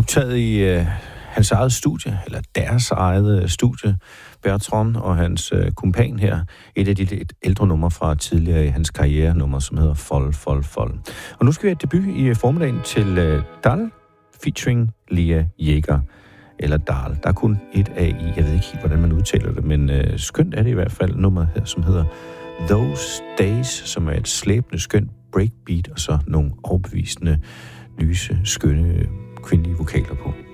optaget i hans eget studie, eller deres eget studie, Bertrand og hans kumpan her. Et af de lidt ældre numre fra tidligere i hans karrierenummer, som hedder Fold. Og nu skal vi have debut i formiddagen til Dal, featuring Lea Jäger. Eller Dahl. Der er kun et A i. Jeg ved ikke helt, hvordan man udtaler det, men skønt er det i hvert fald. Nummeret her, som hedder Those Days, som er et slæbende, skønt breakbeat, og så nogle overbevisende, lyse, skønne kvindelige vokaler på.